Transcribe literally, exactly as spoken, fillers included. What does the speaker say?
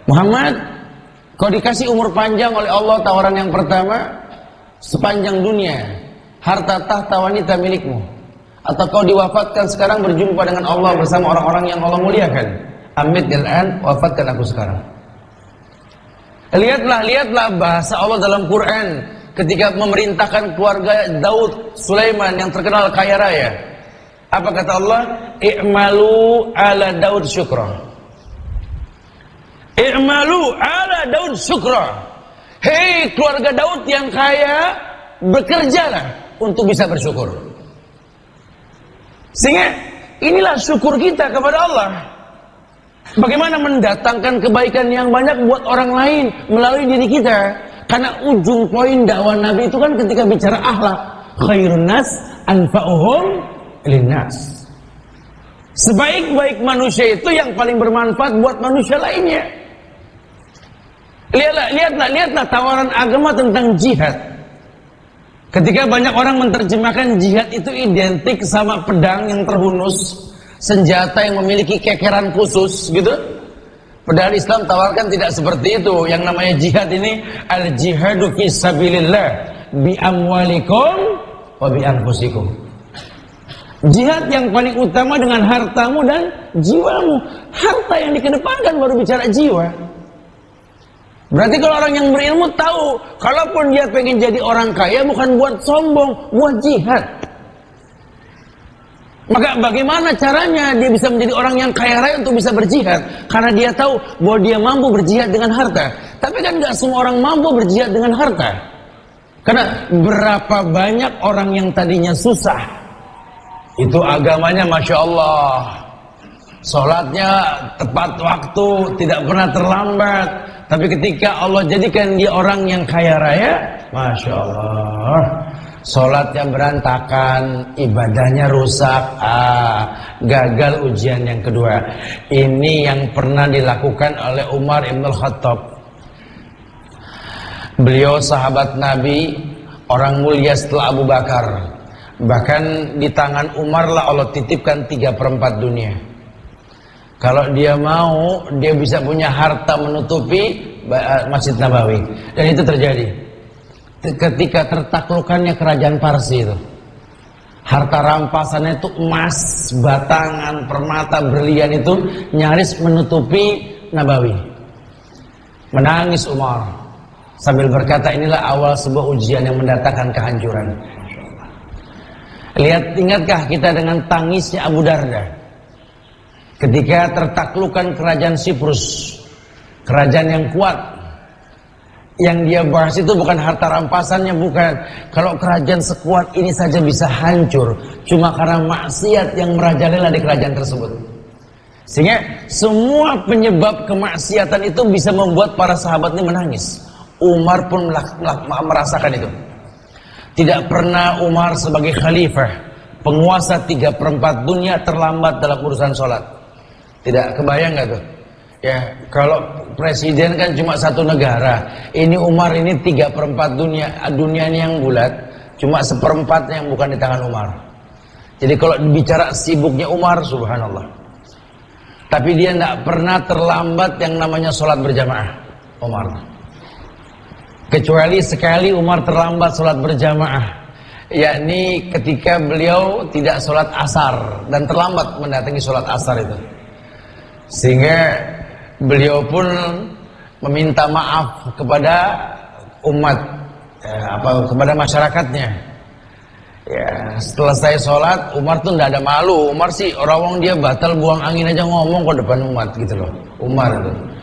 Muhammad, kau dikasih umur panjang oleh Allah, tawaran yang pertama, sepanjang dunia, harta tahta wanita milikmu. Atau kau diwafatkan sekarang berjumpa dengan Allah bersama orang-orang yang Allah muliakan. Amit al-an, wafatkan aku sekarang. Lihatlah, lihatlah bahasa Allah dalam Quran ketika memerintahkan keluarga Daud, Sulaiman yang terkenal kaya raya. Apa kata Allah? I'malu ala Daud syukra. I'malu ala Daud syukra. Hei keluarga Daud yang kaya, bekerjalah untuk bisa bersyukur. Sehingga inilah syukur kita kepada Allah. Bagaimana mendatangkan kebaikan yang banyak buat orang lain melalui diri kita. Karena ujung poin dakwah Nabi itu kan ketika bicara akhlak, khairun nas anfa'uhum linnas. Sebaik-baik manusia itu yang paling bermanfaat buat manusia lainnya. Lihatlah, lihatlah, lihatlah tawaran agama tentang jihad. Ketika banyak orang menerjemahkan jihad itu identik sama pedang yang terhunus, senjata yang memiliki kekeran khusus, gitu. Padahal Islam tawarkan tidak seperti itu. Yang namanya jihad ini al-jihadu fi sabilillah bi amwalikum wa bi anfusikum. Jihad yang paling utama dengan hartamu dan jiwamu. Harta yang dikedepankan baru bicara jiwa. Berarti kalau orang yang berilmu tahu, kalaupun dia pengen jadi orang kaya bukan buat sombong, buat jihad. Maka bagaimana caranya dia bisa menjadi orang yang kaya raya untuk bisa berjihad? Karena dia tahu bahwa dia mampu berjihad dengan harta. Tapi kan gak semua orang mampu berjihad dengan harta. Karena berapa banyak orang yang tadinya susah, itu agamanya Masya Allah, sholatnya tepat waktu, tidak pernah terlambat. Tapi ketika Allah jadikan dia orang yang kaya raya, Masya Allah, sholatnya berantakan, ibadahnya rusak, ah, gagal ujian yang kedua. Ini yang pernah dilakukan oleh Umar ibn Khattab. Beliau sahabat Nabi, orang mulia setelah Abu Bakar. Bahkan di tangan Umar lah Allah titipkan tiga perempat dunia. Kalau dia mau, dia bisa punya harta menutupi Masjid Nabawi. Dan itu terjadi ketika tertaklukannya kerajaan Parsi itu. Harta rampasannya itu emas, batangan, permata, berlian itu nyaris menutupi Nabawi. Menangis Umar sambil berkata, inilah awal sebuah ujian yang mendatangkan kehancuran. Lihat, ingatkah kita dengan tangisnya Abu Darda ketika tertaklukkan kerajaan Siprus, kerajaan yang kuat. Yang dia bahas itu bukan harta rampasannya, bukan. Kalau kerajaan sekuat ini saja bisa hancur cuma karena maksiat yang merajalela di kerajaan tersebut. Sehingga semua penyebab kemaksiatan itu bisa membuat para sahabat ini menangis. Umar pun merasakan itu. Tidak pernah Umar sebagai khalifah, penguasa tiga perempat dunia, terlambat dalam urusan sholat. Tidak kebayang gak tuh? Ya, kalau presiden kan cuma satu negara. Ini Umar ini tiga perempat dunia. Dunia ini yang bulat, cuma seperempatnya yang bukan di tangan Umar. Jadi kalau bicara sibuknya Umar, subhanallah. Tapi dia tidak pernah terlambat yang namanya sholat berjamaah, Umar. Kecuali sekali Umar terlambat sholat berjamaah, yakni ketika beliau tidak sholat asar dan terlambat mendatangi sholat asar itu. Sehingga beliau pun meminta maaf kepada umat, eh, apa kepada masyarakatnya. Ya, setelah saya sholat, Umar tuh tidak ada malu. Umar sih orang-orang dia batal buang angin aja ngomong ke depan umat gitu loh. Umar itu.